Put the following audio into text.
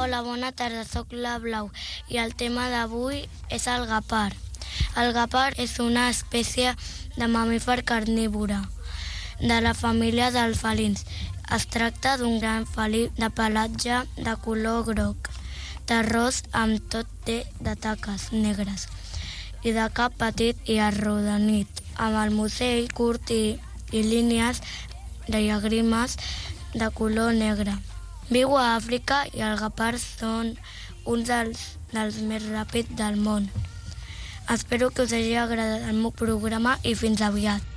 Hola, bona tarda, sóc la Blau i el tema d'avui és el gapar. El gapar és una espècie de mamífer carnívora de la família dels felins. Es tracta d'un gran felí de pelatge de color groc, terrós amb tot de taques negres i de cap petit i arrodonit, amb el musell curt i línies de llàgrimes de color negre. Viu a Àfrica i els guepards són uns dels més ràpids del món. Espero que us hagi agradat el meu programa i fins aviat.